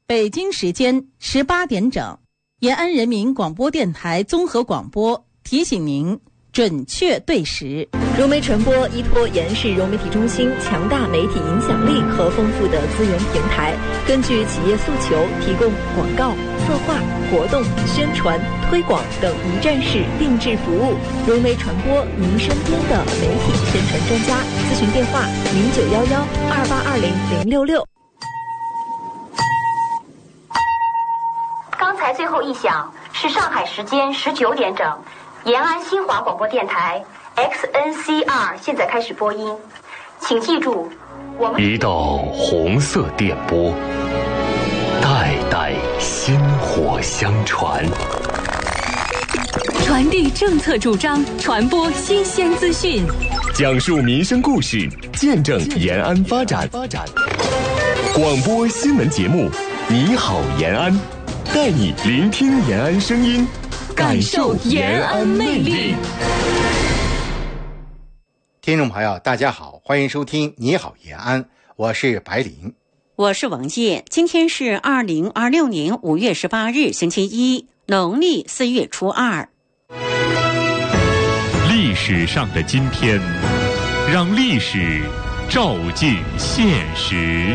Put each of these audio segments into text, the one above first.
北京时间18点整，延安人民广播电台综合广播提醒您准确对时。 融媒传播依托延世融媒体中心强大媒体影响力和丰富的资源平台，根据企业诉求提供广告、策划、活动、宣传、推广等一站式定制服务。融媒传播，您身边的媒体宣传专家。咨询电话0911282066。 刚才最后一响是上海时间19点整，延安新华广播电台 XNCR 现在开始播音，请记住，我们一道红色电波，代代薪火相传， 传递政策主张，传播新鲜资讯， 讲述民生故事，见证延安发展。广播新闻节目，你好延安，带你聆听延安声音，感受延安魅力。 听众朋友大家好，欢迎收听你好延安，我是白林， 我是王烨。今天是2026年5月18日星期一，农历4月初2。 历史上的今天，让历史照进现实。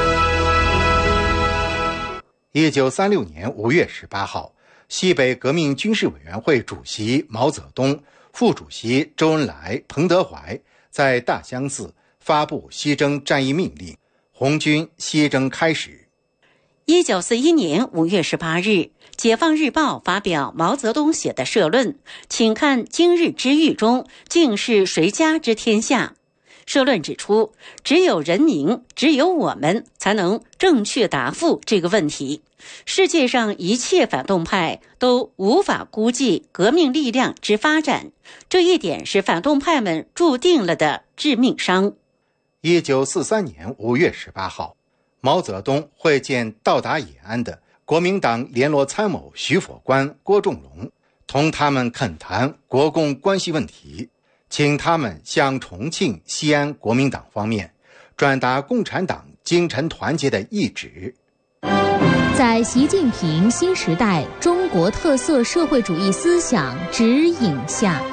1936年5月18号，西北革命军事委员会主席毛泽东、副主席周恩来、彭德怀在大相寺发布西征战役命令，红军西征开始。 1941年5月18日，解放日报发表毛泽东写的社论，请看今日之狱中竟是谁家之天下。社论指出，只有人民，只有我们才能正确答复这个问题。世界上一切反动派都无法估计革命力量之发展，这一点是反动派们注定了的致命伤。 1943年5月18号，毛泽东会见到达延安的国民党联络参谋徐佛观、郭仲龙，同他们恳谈国共关系问题，请他们向重庆、西安国民党方面转达共产党精诚团结的意旨。 在习近平新时代中国特色社会主义思想指引下，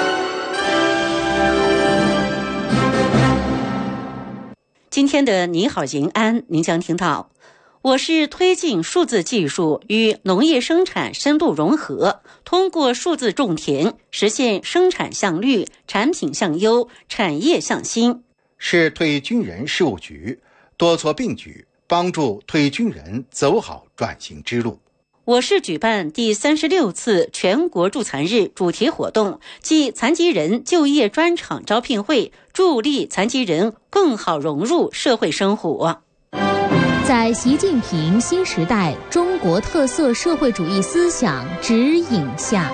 今天的你好延安，您将听到，我市推进数字技术与农业生产深度融合，通过数字种田实现生产向绿、产品向优、产业向新。 市退役军人事务局多措并举，帮助退役军人走好转型之路。 我市举办第36次全国助残日主题活动暨残疾人就业专场招聘会，助力残疾人更好融入社会生活。 在习近平新时代中国特色社会主义思想指引下，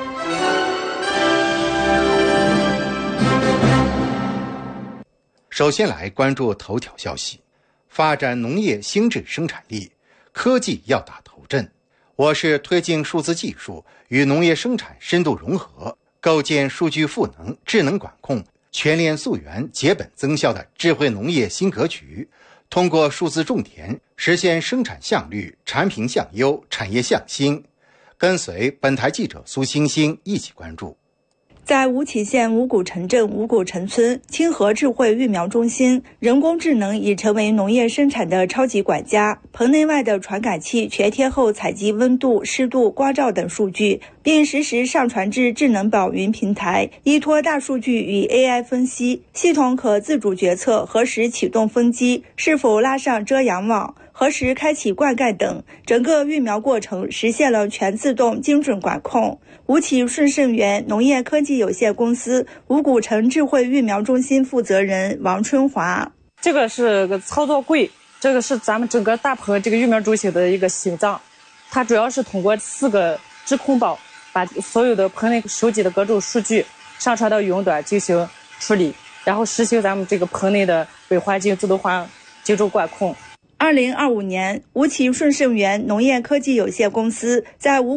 首先来关注头条消息。发展农业新质生产力，科技要打头阵。我市推进数字技术与农业生产深度融合，构建数据赋能、智能管控、全链溯源、结本增效的智慧农业新格局，通过数字种田实现生产向绿、产品向优、产业向新。跟随本台记者苏欣欣一起关注。 在吴起县五谷城镇五谷城村清河智慧育苗中心，人工智能已成为农业生产的超级管家。棚内外的传感器全天候采集温度、湿度、光照等数据，并实时上传至智能宝云平台，依托大数据与 AI 分析，系统可自主决策何时启动风机，是否拉上遮阳网，何时开启灌溉等，整个育苗过程实现了全自动精准管控。吴起顺盛源农业科技有限公司五谷城智慧育苗中心负责人王春华： 这个是个操作柜，这个是咱们整个大棚这个育苗中心的一个心脏，它主要是通过4个质控包把所有的棚内收集的各种数据上传到云端进行处理，然后实行咱们这个棚内的微环境自动化精准管控。 2025年，吴起顺盛源农业科技有限公司在